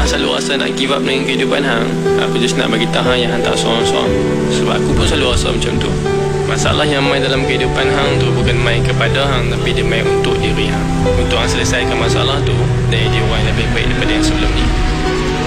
hang selalu rasa nak give up dengan kehidupan hang, aku just nak bagi tahu hang yang hang tak seorang-seorang. Sebab aku pun selalu rasa macam tu. Masalah yang main dalam kehidupan hang tu bukan main kepada hang, tapi dia main untuk diri hang, untuk hang selesaikan masalah tu dan jadi orang yang lebih baik daripada yang sebelum ni.